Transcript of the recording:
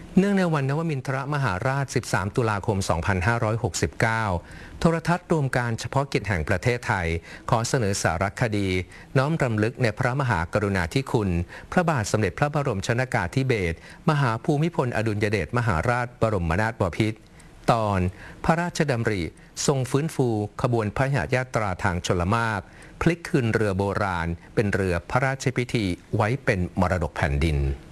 เนื่องในวันนวมินทรมหาราช 13 ตุลาคม 2569 โทรทัศน์รวมการเฉพาะกิจแห่งประเทศไทยขอเสนอสารคดี น้อมรำลึกในพระมหากรุณาธิคุณ พระบาทสมเด็จพระบรมชนกาธิเบศรมหาภูมิพลอดุลยเดชมหาราชบรมนาถบพิตรตอนพระราชดำริทรงฟื้นฟูขบวนพระยุหญาตราทางชลมารพลิกคืนเรือโบราณเป็นเรือพระราชพิธีไว้เป็นมรดกแผ่นดิน